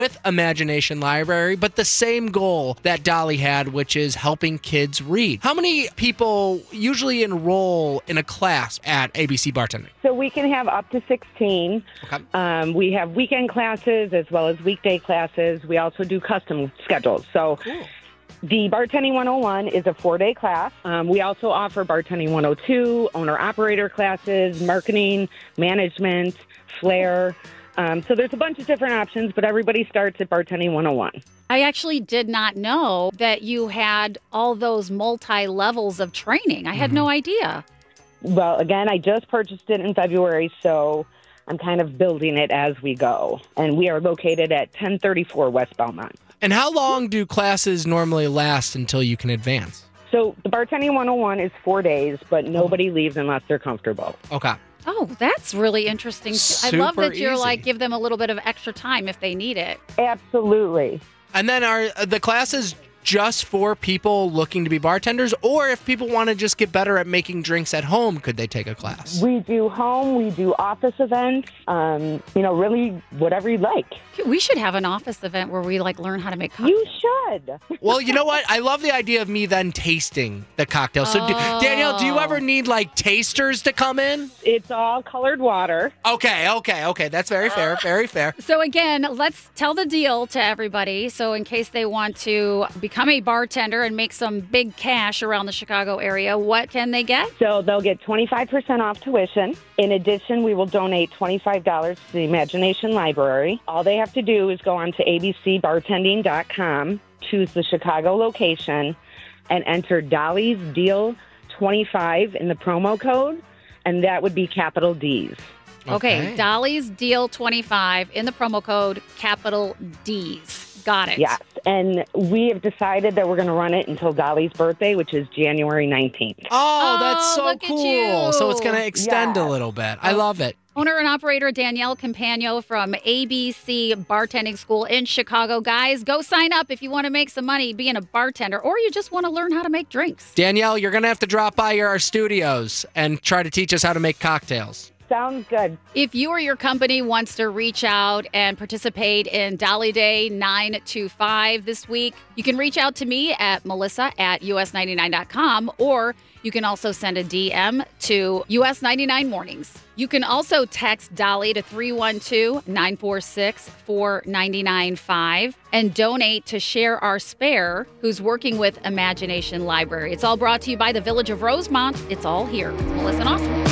with Imagination Library, but the same goal that Dolly had, which is helping kids read. How many people usually enroll in a class at ABC Bartending? So we can have up to 16. Okay. We have weekend classes as well as weekday classes. We also do custom schedules. So Cool. the Bartending 101 is a 4-day class. We also offer Bartending 102, owner-operator classes, marketing, management, flair. So there's a bunch of different options, but everybody starts at Bartending 101. I actually did not know that you had all those multi-levels of training. I had no idea. Well, again, I just purchased it in February, so I'm kind of building it as we go. And we are located at 1034 West Belmont. And how long do classes normally last until you can advance? So the Bartending 101 is 4 days, but nobody leaves unless they're comfortable. Okay. Oh, that's really interesting. I love Super that you're easy. like, give them a little bit of extra time if they need it. Absolutely. And then are the classes just for people looking to be bartenders, or if people want to just get better at making drinks at home, could they take a class? We do home, we do office events, really whatever you like. We should have an office event where we like learn how to make cocktails. You should. Well, you know what? I love the idea of me then tasting the cocktail. So, Danielle, do you ever need like tasters to come in? It's all colored water. Okay. That's very fair. Very fair. So again, let's tell the deal to everybody. So in case they want to become a bartender and make some big cash around the Chicago area, what can they get? So they'll get 25% off tuition. In addition, we will donate $25 to the Imagination Library. All they have to do is go on to abcbartending.com, choose the Chicago location, and enter Dolly's Deal 25 in the promo code, and that would be capital D's. Okay, Dolly's Deal 25 in the promo code, capital D's. Got it. Yes, and we have decided that we're going to run it until Dolly's birthday, which is January 19th. Oh, that's so look at cool. you. So it's going to extend a little bit. I love it. Owner and operator Danielle Campagno from ABC Bartending School in Chicago. Guys, go sign up if you want to make some money being a bartender, or you just want to learn how to make drinks. Danielle, you're going to have to drop by our studios and try to teach us how to make cocktails. Sounds good. If you or your company wants to reach out and participate in Dolly Day 925 this week, you can reach out to me at melissa@us99.com, or you can also send a DM to US99 Mornings. You can also text Dolly to 312-946-4995 and donate to Share Our Spare, who's working with Imagination Library. It's all brought to you by the Village of Rosemont. It's all here. It's Melissa and Austin.